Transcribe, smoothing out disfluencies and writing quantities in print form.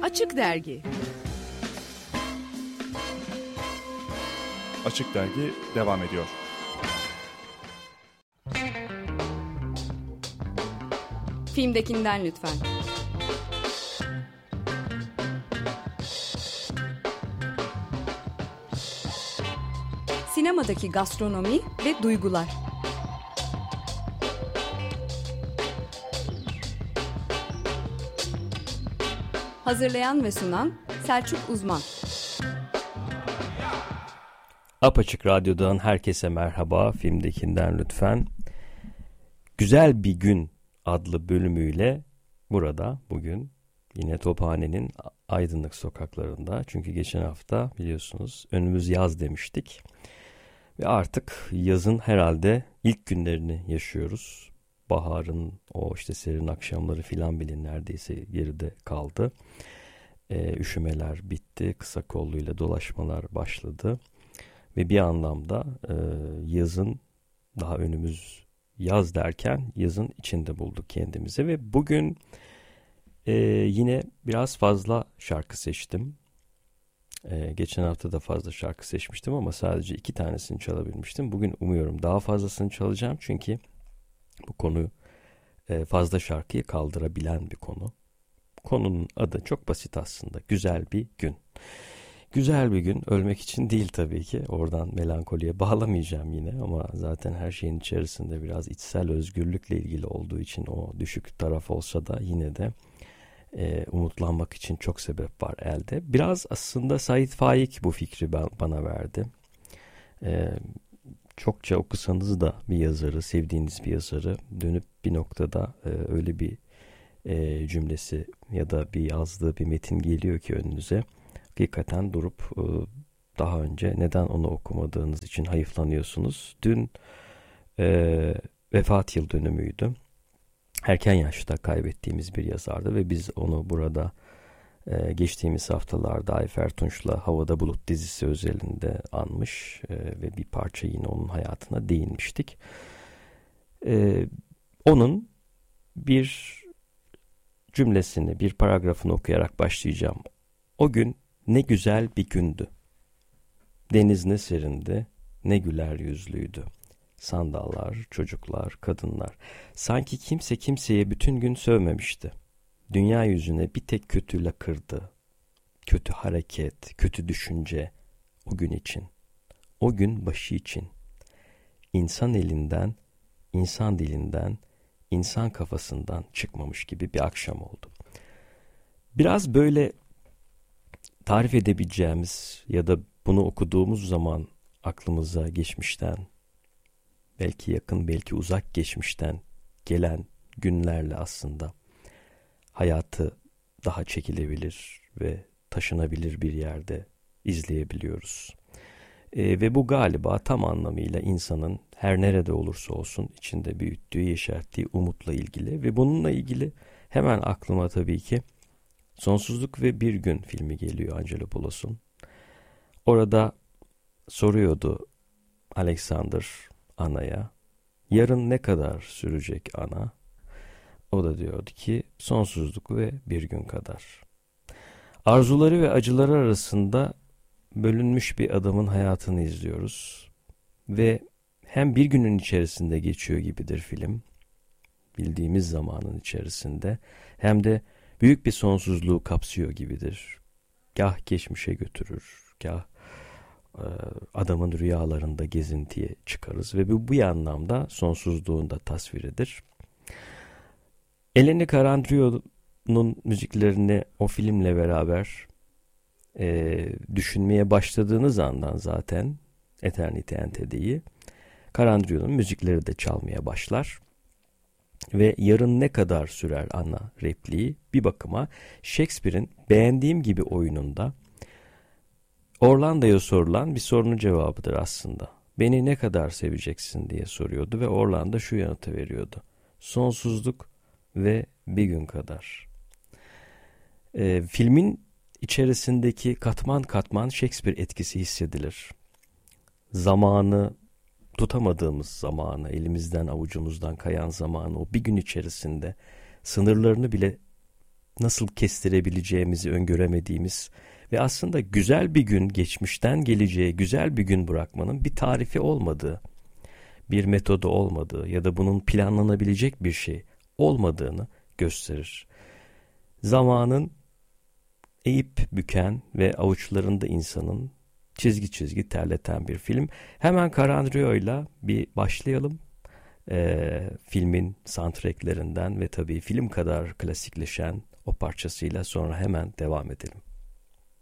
Açık Dergi. Açık Dergi devam ediyor. Filmdekinden lütfen. Sinemadaki gastronomi ve duygular. Hazırlayan ve sunan Selçuk Uzman. Apaçık Radyo'dan herkese merhaba. Filmdekinden lütfen. Güzel Bir Gün adlı bölümüyle burada bugün yine Tophane'nin aydınlık sokaklarında. Çünkü geçen hafta biliyorsunuz önümüz yaz demiştik. Ve artık yazın herhalde ilk günlerini yaşıyoruz. Baharın o işte serin akşamları filan bile neredeyse geride kaldı. Üşümeler bitti, kısa kolluyla dolaşmalar başladı. Ve bir anlamda yazın, daha önümüz yaz derken yazın içinde bulduk kendimizi. Ve bugün yine biraz fazla şarkı seçtim. Geçen hafta da fazla şarkı seçmiştim ama sadece 2 tanesini çalabilmiştim. Bugün umuyorum daha fazlasını çalacağım çünkü bu konu fazla şarkıyı kaldırabilen bir konu. Konunun adı çok basit aslında. Güzel bir gün. Güzel bir gün ölmek için değil tabii ki. Oradan melankoliye bağlamayacağım yine ama zaten her şeyin içerisinde biraz içsel özgürlükle ilgili olduğu için o düşük taraf olsa da yine de umutlanmak için çok sebep var elde. Biraz aslında Sait Faik bu fikri bana verdi. Çokça okusanız da bir yazarı, sevdiğiniz bir yazarı dönüp bir noktada öyle bir cümlesi ya da bir yazdığı bir metin geliyor ki önünüze. Hakikaten durup daha önce neden onu okumadığınız için hayıflanıyorsunuz. Dün vefat yıl dönümüydü. Erken yaşta kaybettiğimiz bir yazardı ve biz onu burada geçtiğimiz haftalarda Ayfer Tunç'la Havada Bulut dizisi özelinde anmış ve bir parça yine onun hayatına değinmiştik. Onun bir cümlesini, bir paragrafını okuyarak başlayacağım. O gün ne güzel bir gündü. Deniz ne serindi, ne güler yüzlüydü. Sandallar, çocuklar, kadınlar. Sanki kimse kimseye bütün gün sövmemişti. Dünya yüzüne bir tek kötü lakırdı. Kötü hareket, kötü düşünce o gün için. O gün başı için. İnsan elinden, insan dilinden, insan kafasından çıkmamış gibi bir akşam oldu. Biraz böyle tarif edebileceğimiz ya da bunu okuduğumuz zaman aklımıza geçmişten, belki yakın belki uzak geçmişten gelen günlerle aslında hayatı daha çekilebilir ve taşınabilir bir yerde izleyebiliyoruz. Ve bu galiba tam anlamıyla insanın her nerede olursa olsun içinde büyüttüğü, yeşerttiği umutla ilgili. Ve bununla ilgili hemen aklıma tabii ki Sonsuzluk ve Bir Gün filmi geliyor Angelopoulos'un. Orada soruyordu Alexander Ana'ya, yarın ne kadar sürecek Ana? O da diyordu ki sonsuzluk ve bir gün kadar. Arzuları ve acıları arasında bölünmüş bir adamın hayatını izliyoruz. Ve hem bir günün içerisinde geçiyor gibidir film, bildiğimiz zamanın içerisinde, hem de büyük bir sonsuzluğu kapsıyor gibidir. Gah geçmişe götürür, gah adamın rüyalarında gezintiye çıkarız ve bu anlamda sonsuzluğun da tasviridir. Eleni Karandrio'nun müziklerini o filmle beraber düşünmeye başladığınız andan zaten Eternity Entede'yi Karandrio'nun müzikleri de çalmaya başlar. Ve yarın ne kadar sürer ana repliği bir bakıma Shakespeare'in Beğendiğim Gibi oyununda Orlando'ya sorulan bir sorunun cevabıdır aslında. Beni ne kadar seveceksin diye soruyordu ve Orlando şu yanıtı veriyordu. Sonsuzluk ve bir gün kadar. Filmin içerisindeki katman katman Shakespeare etkisi hissedilir. Zamanı, tutamadığımız zamanı, elimizden avucumuzdan kayan zamanı o bir gün içerisinde sınırlarını bile nasıl kestirebileceğimizi öngöremediğimiz ve aslında güzel bir gün, geçmişten geleceğe güzel bir gün bırakmanın bir tarifi olmadığı, bir metodu olmadığı ya da bunun planlanabilecek bir şey olmadığını gösterir. Zamanın eğip büken ve avuçlarında insanın çizgi çizgi terleten bir film. Hemen Carandiro'yla bir başlayalım. Filmin soundtracklerinden ve tabii film kadar klasikleşen o parçasıyla sonra hemen devam edelim.